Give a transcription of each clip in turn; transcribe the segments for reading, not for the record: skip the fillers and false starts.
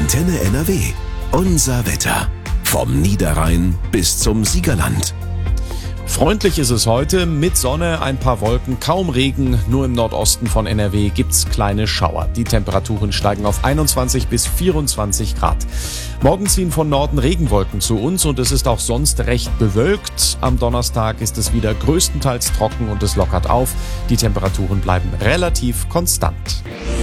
Antenne NRW. Unser Wetter. Vom Niederrhein bis zum Siegerland. Freundlich ist es heute, mit Sonne, ein paar Wolken, kaum Regen, nur im Nordosten von NRW gibt's kleine Schauer. Die Temperaturen steigen auf 21 bis 24 Grad. Morgen ziehen von Norden Regenwolken zu uns und es ist auch sonst recht bewölkt. Am Donnerstag ist es wieder größtenteils trocken und es lockert auf. Die Temperaturen bleiben relativ konstant.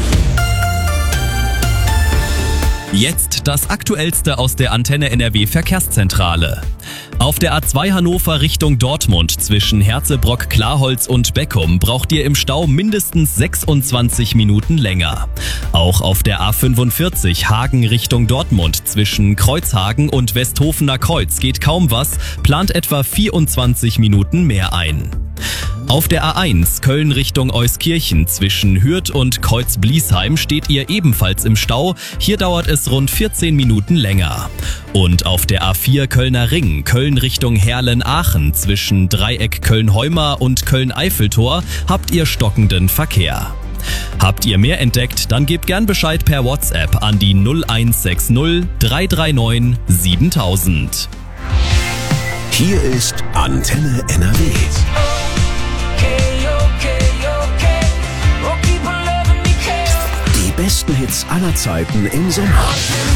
Jetzt das Aktuellste aus der Antenne NRW Verkehrszentrale. Auf der A2 Hannover Richtung Dortmund zwischen Herzebrock, Klarholz und Beckum braucht ihr im Stau mindestens 26 Minuten länger. Auch auf der A45 Hagen Richtung Dortmund zwischen Kreuzhagen und Westhofener Kreuz geht kaum was, plant etwa 24 Minuten mehr ein. Auf der A1 Köln Richtung Euskirchen zwischen Hürth und Kreuz-Bliesheim steht ihr ebenfalls im Stau. Hier dauert es rund 14 Minuten länger. Und auf der A4 Kölner Ring Köln Richtung Herlen-Aachen zwischen Dreieck Köln-Heumer und Köln-Eiffeltor habt ihr stockenden Verkehr. Habt ihr mehr entdeckt, dann gebt gern Bescheid per WhatsApp an die 0160 339 7000. Hier ist Antenne NRW. Die besten Hits aller Zeiten im Sommer.